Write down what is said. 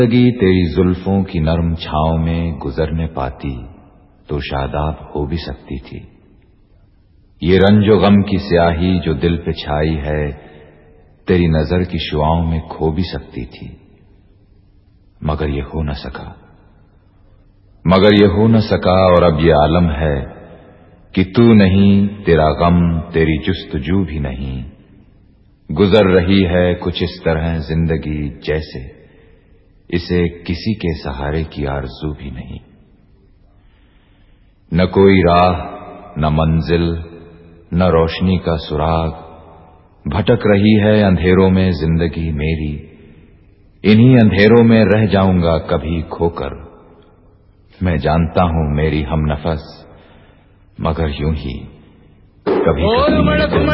जिंदगी तेरी जुल्फों की नरम छांव में गुजरने पाती तो शादाब हो भी सकती थी। ये रंजो गम की स्याही जो दिल पे छाई है तेरी नजर की शुआओं में खो भी सकती थी। मगर ये हो न सका, और अब ये आलम है कि तू नहीं, तेरा गम, तेरी जुस्तजू भी नहीं। गुजर रही है कुछ इस तरह जिंदगी जैसे इसे किसी के सहारे की आरज़ू भी नहीं। न कोई राह, न मंजिल, न रोशनी का सुराग, भटक रही है अंधेरों में जिंदगी मेरी। इन्हीं अंधेरों में रह जाऊंगा कभी खोकर। मैं जानता हूं मेरी हमनफस, मगर यूं ही कभी कभी